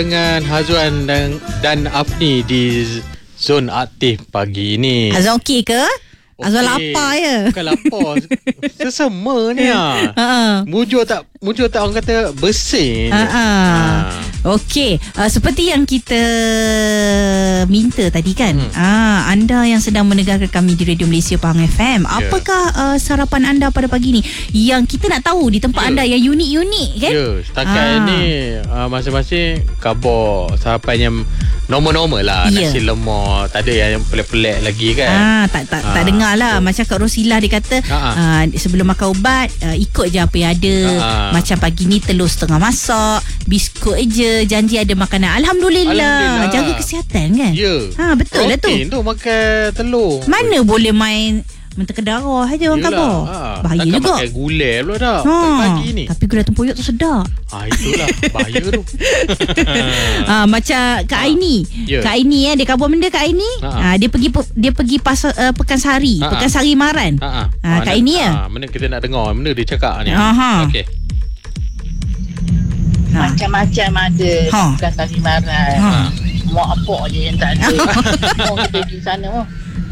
dengan Hazwan dan Afni di Zon Aktif pagi ni. Azwan okey ke? Azwan lapar ya? Bukan lapar. Sesama ni lah. Mujur tak orang kata bersih. Okey, seperti yang kita minta tadi kan, anda yang sedang mendengarkan kami di Radio Malaysia Pahang FM, apakah sarapan anda pada pagi ni yang kita nak tahu di tempat anda yang unik-unik kan? Ya, setakat ni masing-masing khabar sarapan yang normal-normal lah. Nasi lemak, tak ada yang pelik-pelik lagi kan. Tak dengar lah. Macam Kak Rosila dia kata sebelum makan ubat ikut je apa yang ada. Macam pagi ni telur setengah masak, biskut je, janji ada makanan. Alhamdulillah. Jaga kesihatan kan. Betul lah tu. Protein tu makan telur. Mana boleh main mentega darah aja orang khabar. Bahaya takkan juga. Makan gulai pula dah pagi ni. Tapi gulai tempoyak tu sedap. Itulah bahaya tu. Macam Kak Aini. Kak Aini dia khabar benda Kak Aini. Dia pergi pasar Pekansari, Pekansari Maran. Kak Aini ya. Mana kita nak dengar benda dia cakap ni. Okey. Macam-macam ada Pekansari Maran. Mak apok je yang tak ada. Mau kita pergi sana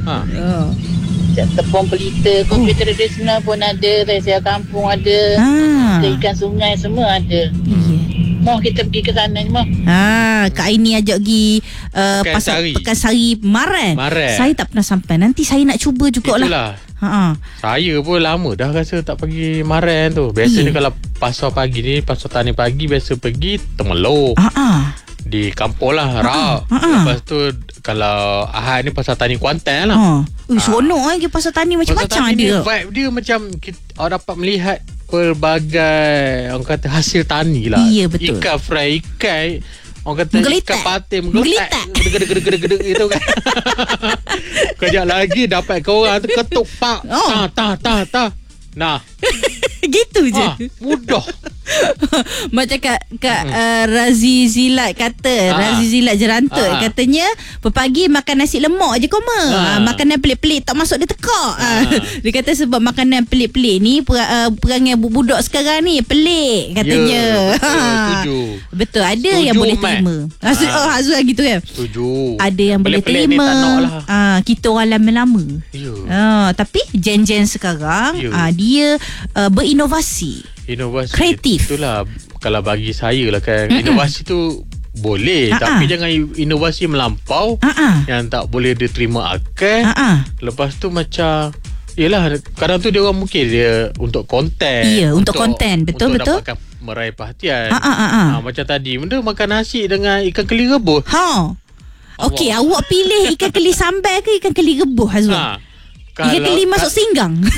tepung pelita, kopi tradisional pun ada, rahsia kampung ada, ikan sungai semua ada. Mau kita pergi ke sana ni mau. Kak Aini ajak pergi pasar Pekansari Maran. Saya tak pernah sampai. Nanti saya nak cuba jugalah. Saya pun lama dah rasa tak pergi Maran tu. Biasanya kalau pasar pagi ni, pasar tani pagi biasa pergi Temeluk. Di kampung lah Lepas tu kalau Ahad ni pasar tani Kuantan lah. Seronok lagi pasar tani macam-macam ada. Vibe dia macam orang dapat melihat pelbagai orang kata hasil tani lah. Betul. Ikan fry, ikan orang kata menggelitak. Ikan patin menggelitak gede itu kan. Kejap lagi dapat korang tu ketuk pak. Ta. Nah gitu je. Mudah. Macam Kak Razi Zilat kata, Razi Zilat Jerantut katanya pagi makan nasi lemak je koma. Makanan pelik-pelik tak masuk dia tekak. Dia kata sebab makanan pelik-pelik ni perangai budak sekarang ni pelik katanya. Betul. Ada yang boleh terima. Hazwan gitu kan. Setuju. Ada yang boleh terima. Kita orang lama-lama. Tapi gen-gen sekarang dia berinovasi. Kreatif. Itulah kalau bagi saya lah kan. Inovasi tu boleh, tapi jangan inovasi melampau yang tak boleh diterima akal. Lepas tu macam yelah, kadang tu dia orang mungkin dia untuk konten. Untuk konten. Betul. Dapatkan meraih perhatian. Macam tadi benda makan nasi dengan ikan keli rebus. Okey, awak pilih ikan keli sambal ke ikan keli rebus Hazwan? Ikan keli masuk singgang.